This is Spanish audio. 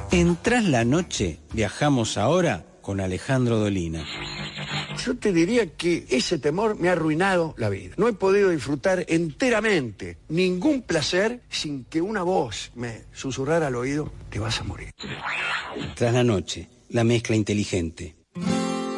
En Tras la Noche viajamos ahora con Alejandro Dolina. Yo te diría que ese temor me ha arruinado la vida. No he podido disfrutar enteramente ningún placer sin que una voz me susurrara al oído: te vas a morir. Tras la Noche, la mezcla inteligente.